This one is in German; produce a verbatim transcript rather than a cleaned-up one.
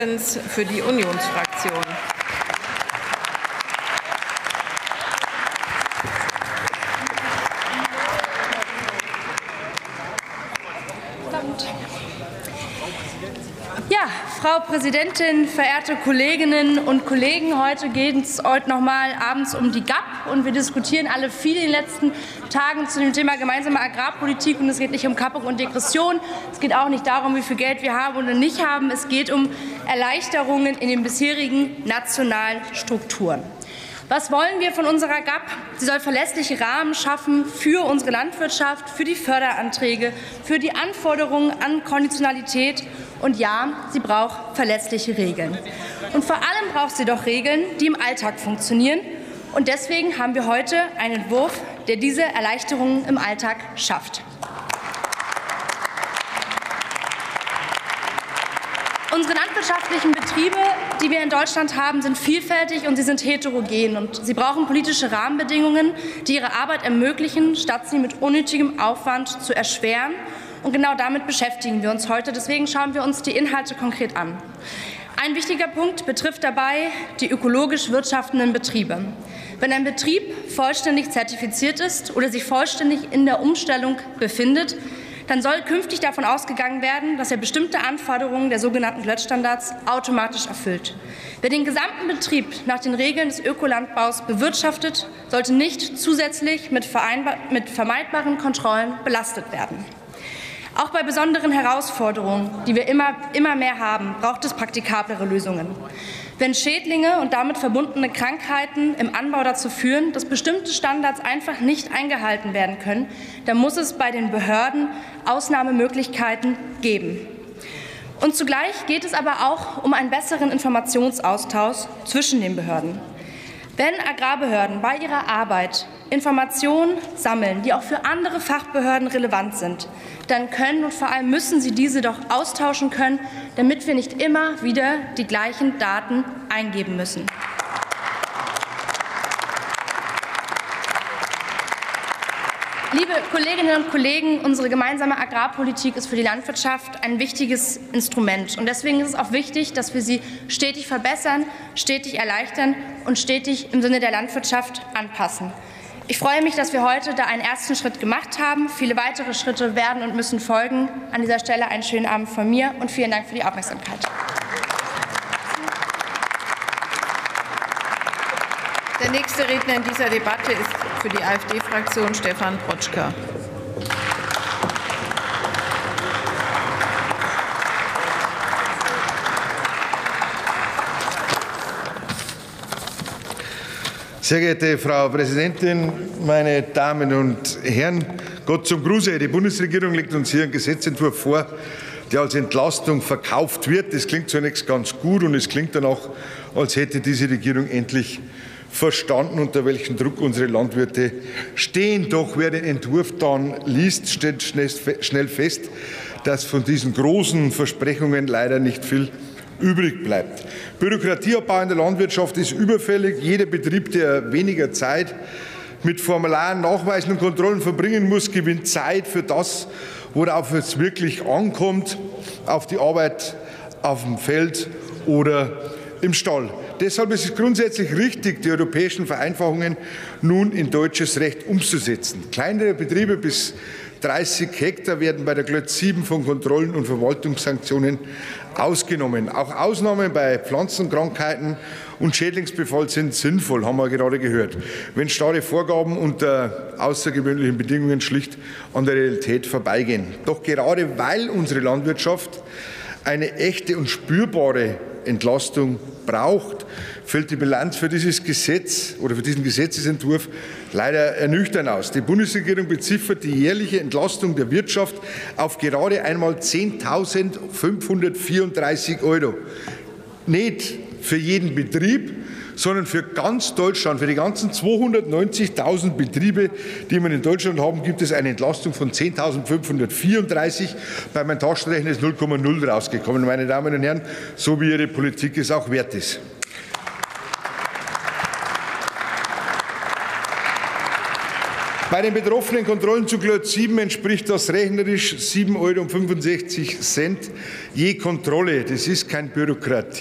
Für die Unionsfraktion. Ja, Frau Präsidentin, verehrte Kolleginnen und Kollegen, heute geht es heute noch mal abends um die G A P und wir diskutieren alle viel in den letzten Tagen zu dem Thema gemeinsame Agrarpolitik und es geht nicht um Kappung und Degression, es geht auch nicht darum, wie viel Geld wir haben oder nicht haben, es geht um Erleichterungen in den bisherigen nationalen Strukturen. Was wollen wir von unserer G A P? Sie soll verlässliche Rahmen schaffen für unsere Landwirtschaft, für die Förderanträge, für die Anforderungen an Konditionalität. Und ja, sie braucht verlässliche Regeln. Und vor allem braucht sie doch Regeln, die im Alltag funktionieren. Und deswegen haben wir heute einen Entwurf, der diese Erleichterungen im Alltag schafft. Unsere landwirtschaftlichen Betriebe, die wir in Deutschland haben, sind vielfältig und sie sind heterogen. Und sie brauchen politische Rahmenbedingungen, die ihre Arbeit ermöglichen, statt sie mit unnötigem Aufwand zu erschweren. Und genau damit beschäftigen wir uns heute. Deswegen schauen wir uns die Inhalte konkret an. Ein wichtiger Punkt betrifft dabei die ökologisch wirtschaftenden Betriebe. Wenn ein Betrieb vollständig zertifiziert ist oder sich vollständig in der Umstellung befindet, dann soll künftig davon ausgegangen werden, dass er bestimmte Anforderungen der sogenannten Lötstandards automatisch erfüllt. Wer den gesamten Betrieb nach den Regeln des Ökolandbaus bewirtschaftet, sollte nicht zusätzlich mit, mit vermeidbaren Kontrollen belastet werden. Auch bei besonderen Herausforderungen, die wir immer, immer mehr haben, braucht es praktikablere Lösungen. Wenn Schädlinge und damit verbundene Krankheiten im Anbau dazu führen, dass bestimmte Standards einfach nicht eingehalten werden können, dann muss es bei den Behörden Ausnahmemöglichkeiten geben. Und zugleich geht es aber auch um einen besseren Informationsaustausch zwischen den Behörden. Wenn Agrarbehörden bei ihrer Arbeit Informationen sammeln, die auch für andere Fachbehörden relevant sind, dann können und vor allem müssen sie diese doch austauschen können, damit wir nicht immer wieder die gleichen Daten eingeben müssen. Liebe Kolleginnen und Kollegen, unsere gemeinsame Agrarpolitik ist für die Landwirtschaft ein wichtiges Instrument. Und deswegen ist es auch wichtig, dass wir sie stetig verbessern, stetig erleichtern und stetig im Sinne der Landwirtschaft anpassen. Ich freue mich, dass wir heute da einen ersten Schritt gemacht haben. Viele weitere Schritte werden und müssen folgen. An dieser Stelle einen schönen Abend von mir und vielen Dank für die Aufmerksamkeit. Der nächste Redner in dieser Debatte ist für die AfD-Fraktion Stefan Protschka. Sehr geehrte Frau Präsidentin, meine Damen und Herren! Gott zum Gruße. Die Bundesregierung legt uns hier einen Gesetzentwurf vor, der als Entlastung verkauft wird. Das klingt zunächst ganz gut und es klingt dann auch, als hätte diese Regierung endlich verstanden, unter welchem Druck unsere Landwirte stehen. Doch wer den Entwurf dann liest, stellt schnell fest, dass von diesen großen Versprechungen leider nicht viel übrig bleibt. Bürokratieabbau in der Landwirtschaft ist überfällig. Jeder Betrieb, der weniger Zeit mit Formularen, Nachweisen und Kontrollen verbringen muss, gewinnt Zeit für das, worauf es wirklich ankommt, auf die Arbeit auf dem Feld oder im Stall. Deshalb ist es grundsätzlich richtig, die europäischen Vereinfachungen nun in deutsches Recht umzusetzen. Kleinere Betriebe bis dreißig Hektar werden bei der Glötz sieben von Kontrollen und Verwaltungssanktionen ausgenommen. Auch Ausnahmen bei Pflanzenkrankheiten und Schädlingsbefall sind sinnvoll, haben wir gerade gehört, wenn starre Vorgaben unter außergewöhnlichen Bedingungen schlicht an der Realität vorbeigehen. Doch gerade weil unsere Landwirtschaft eine echte und spürbare Entlastung braucht, fällt die Bilanz für dieses Gesetz oder für diesen Gesetzesentwurf leider ernüchternd aus. Die Bundesregierung beziffert die jährliche Entlastung der Wirtschaft auf gerade einmal zehntausendfünfhundertvierunddreißig Euro. Nicht für jeden Betrieb, sondern für ganz Deutschland, für die ganzen zweihundertneunzigtausend Betriebe, die wir in Deutschland haben, gibt es eine Entlastung von zehntausendfünfhundertvierunddreißig. Bei meinem Taschenrechner ist null Komma null rausgekommen. Meine Damen und Herren, so wie Ihre Politik es auch wert ist. Bei den betroffenen Kontrollen zu Klot sieben entspricht das rechnerisch sieben Euro fünfundsechzig je Kontrolle. Das ist keine Bürokratie.